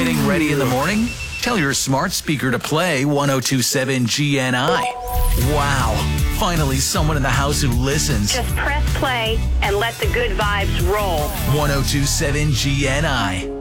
Getting ready in the morning? Tell your smart speaker to play 1027 GNI. Wow. Finally, someone in the house who listens. Just press play and let the good vibes roll. 1027 GNI.